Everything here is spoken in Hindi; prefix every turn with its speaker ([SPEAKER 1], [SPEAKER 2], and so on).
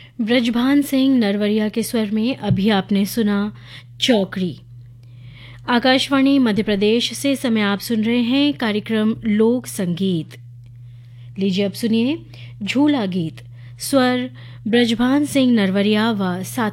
[SPEAKER 1] ब्रजभान सिंह नरवरिया के स्वर में अभी आपने सुना चौकड़ी। आकाशवाणी मध्य प्रदेश से समय आप सुन रहे हैं कार्यक्रम लोक संगीत। लीजिए अब सुनिए झूला गीत, स्वर ब्रजभान सिंह नरवरिया व साथी।